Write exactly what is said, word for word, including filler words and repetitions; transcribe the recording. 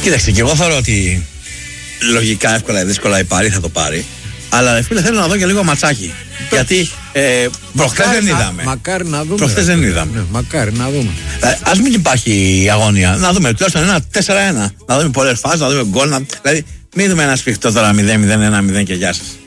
Κοίταξε, και εγώ θεωρώ ότι λογικά εύκολα ή δύσκολα η Παρί θα το πάρει. Αλλά φίλε, θέλω να δω και λίγο ματσάκι. Γιατί ε, προχθές δεν είδαμε. Μακάρι να δούμε. Προχθές δεν είδαμε. Ναι, μακάρι να δούμε. Ε, ας μην υπάρχει αγωνία. Να δούμε τουλάχιστον ένα τέσσερα ένα. Να δούμε πολλές φάσεις, να δούμε γκολ. Να... Δηλαδή, μην δούμε ένα σφιχτό τώρα μηδέν μηδέν ένα μηδέν και γεια σας.